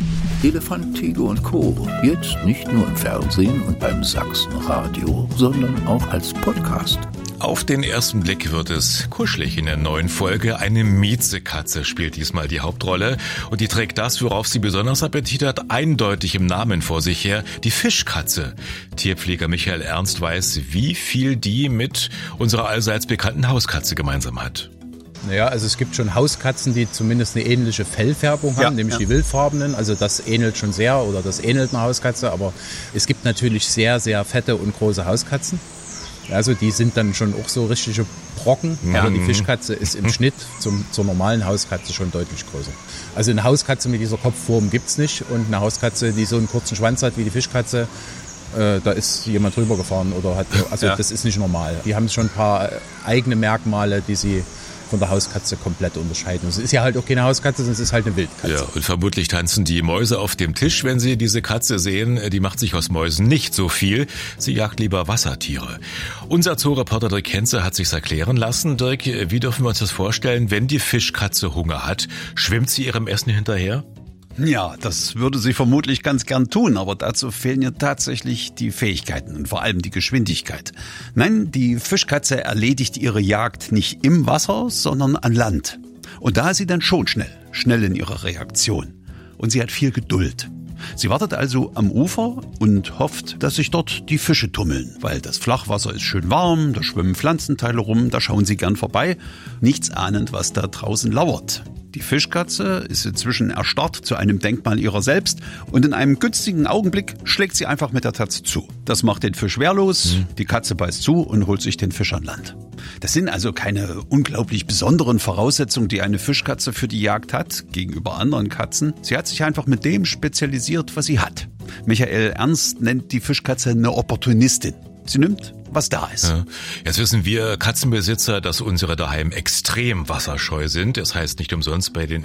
Elefant, Tiger und Co. Jetzt nicht nur im Fernsehen und beim Sachsenradio, sondern auch als Podcast. Auf den ersten Blick wird es kuschelig in der neuen Folge. Eine Miezekatze spielt diesmal die Hauptrolle und die trägt das, worauf sie besonders Appetit hat, eindeutig im Namen vor sich her, die Fischkatze. Tierpfleger Michael Ernst weiß, wie viel die mit unserer allseits bekannten Hauskatze gemeinsam hat. Naja, also es gibt schon Hauskatzen, die zumindest eine ähnliche Fellfärbung haben, nämlich die wildfarbenen. Also das ähnelt schon sehr oder das ähnelt einer Hauskatze. Aber es gibt natürlich sehr, sehr fette und große Hauskatzen. Also die sind dann schon auch so richtige Brocken. Aber die Fischkatze ist im Schnitt zur normalen Hauskatze schon deutlich größer. Also eine Hauskatze mit dieser Kopfform gibt's nicht. Und eine Hauskatze, die so einen kurzen Schwanz hat wie die Fischkatze, da ist jemand drüber gefahren oder hat. Also das ist nicht normal. Die haben schon ein paar eigene Merkmale, die sie von der Hauskatze komplett unterscheiden. Es ist ja halt auch keine Hauskatze, sondern es ist halt eine Wildkatze. Ja, und vermutlich tanzen die Mäuse auf dem Tisch, wenn sie diese Katze sehen. Die macht sich aus Mäusen nicht so viel. Sie jagt lieber Wassertiere. Unser Zoo-Reporter Dirk Henze hat sich's erklären lassen. Dirk, wie dürfen wir uns das vorstellen, wenn die Fischkatze Hunger hat? Schwimmt sie ihrem Essen hinterher? Ja, das würde sie vermutlich ganz gern tun, aber dazu fehlen ihr tatsächlich die Fähigkeiten und vor allem die Geschwindigkeit. Nein, die Fischkatze erledigt ihre Jagd nicht im Wasser, sondern an Land. Und da ist sie dann schon schnell in ihrer Reaktion. Und sie hat viel Geduld. Sie wartet also am Ufer und hofft, dass sich dort die Fische tummeln, weil das Flachwasser ist schön warm, da schwimmen Pflanzenteile rum, da schauen sie gern vorbei, nichts ahnend, was da draußen lauert. Die Fischkatze ist inzwischen erstarrt zu einem Denkmal ihrer selbst und in einem günstigen Augenblick schlägt sie einfach mit der Tatze zu. Das macht den Fisch wehrlos, die Katze beißt zu und holt sich den Fisch an Land. Das sind also keine unglaublich besonderen Voraussetzungen, die eine Fischkatze für die Jagd hat, gegenüber anderen Katzen. Sie hat sich einfach mit dem spezialisiert, was sie hat. Michael Ernst nennt die Fischkatze eine Opportunistin. Sie nimmt, was da ist. Ja. Jetzt wissen wir Katzenbesitzer, dass unsere daheim extrem wasserscheu sind. Das heißt nicht umsonst bei den